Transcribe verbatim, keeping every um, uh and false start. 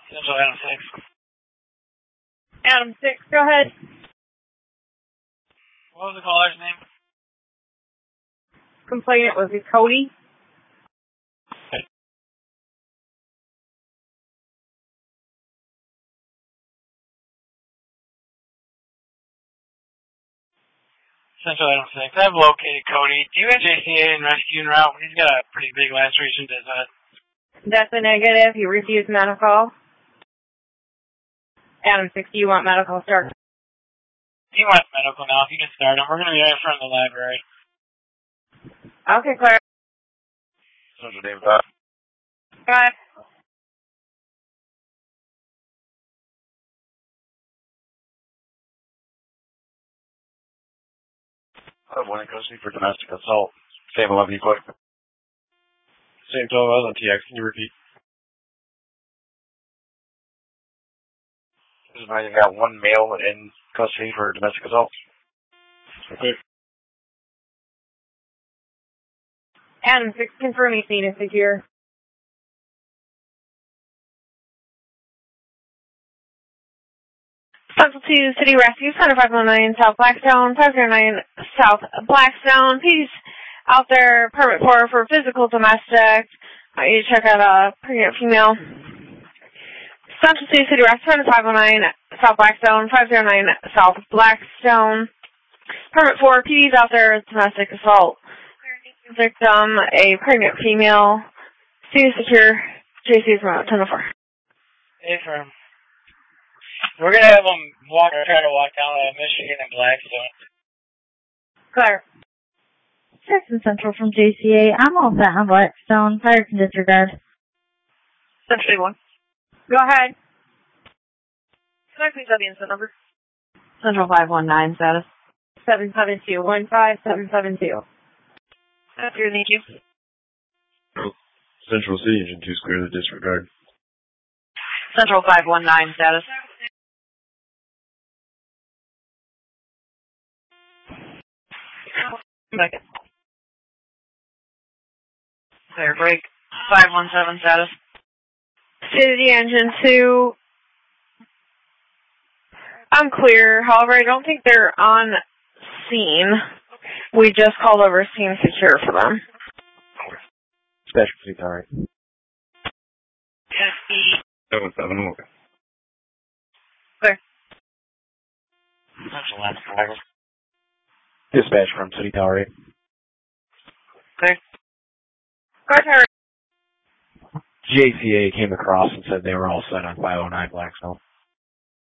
Central Adam six. Adam six, go ahead. What was the caller's name? Complainant, was it Cody? Central Adam six. I've located Cody. Do you have J C A and rescue en route? He's got a pretty big laceration to his head. That's a negative. He refused medical. Adam six, do you want medical start? He wants medical now. If you can start him, we're going to be right in front of the library. Okay, Claire. Central David five. Go ahead. I have one in custody for domestic assault. Same eleven, you quick. Same twelve, I was on T X. Can you repeat? I've got one male in custody for domestic assault. Okay. Adam six, confirm you seen a secure. Central two, City Rescue, Center five one nine, South Blackstone, five zero nine, South Blackstone. Please out there, permit four for physical domestic. I want you to check out a pregnant female. Central two, City Rescue, Center five one nine, South Blackstone, five zero nine, South Blackstone. Permit four, P D's out there, domestic assault. Victim, a pregnant female. Scene secure, J C from ten oh four. Hey, firm. We're going to have them walk or try to walk down to Michigan and Blackstone. Claire. Jackson Central from J C A. I'm all set on Blackstone. Fire can disregard. Central one. Go ahead. Can I please have the incident number? Central five one nine status. seven seven two one five seven seven two. After you need you. Central City Engine two clear the disregard. Central five one nine status. Second. Clear break. five one seven status. City Engine two. I'm clear. However, I don't think they're on scene. We just called over scene secure for them. Specialty, alright. Seven seven, okay. Clear. Central last driver. Dispatch from City Tower eight. Clear. Go ahead. J C A came across and said they were all set on five oh nine Blackstone.